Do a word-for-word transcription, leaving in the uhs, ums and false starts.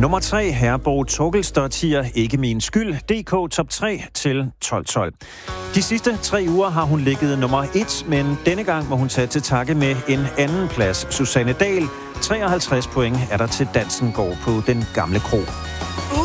Nummer tre, Herborg Torkelstørtier, Ikke min skyld, D K top tre til tolv tolv. De sidste tre uger har hun ligget nummer et, men denne gang må hun tage til takke med en anden plads. Susanne Dahl, treoghalvtreds point er der til Dansen går på Den Gamle Kro.